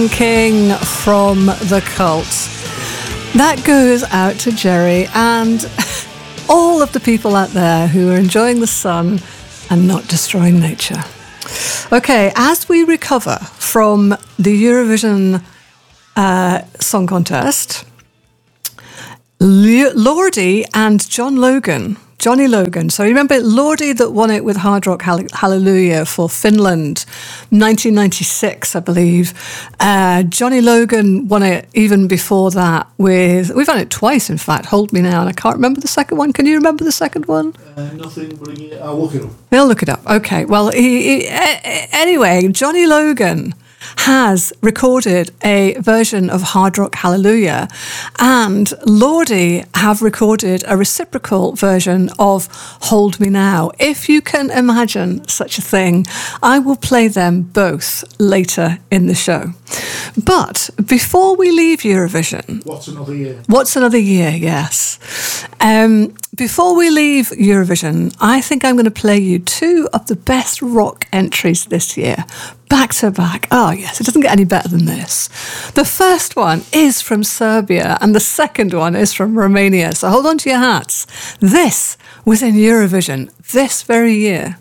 King from The Cult. That goes out to Jerry and all of the people out there who are enjoying the sun and not destroying nature. Okay, as we recover from the Eurovision Song Contest, Lordi and Johnny Logan. So remember Lordi that won it with Hard Rock Hallelujah for Finland, 1996, I believe. Johnny Logan won it even before that with, we've done it twice, in fact, Hold Me Now, and I can't remember the second one. Can you remember the second one? Nothing, but I'll look it up. We'll look it up. Okay, well, anyway, Johnny Logan has recorded a version of Hard Rock Hallelujah, and Lordi have recorded a reciprocal version of Hold Me Now. If you can imagine such a thing, I will play them both later in the show. But before we leave Eurovision... What's Another Year? What's Another Year, yes. Before we leave Eurovision, I think I'm going to play you two of the best rock entries this year, back to back. Oh, yes, it doesn't get any better than this. The first one is from Serbia, and the second one is from Romania. So hold on to your hats. This was in Eurovision this very year.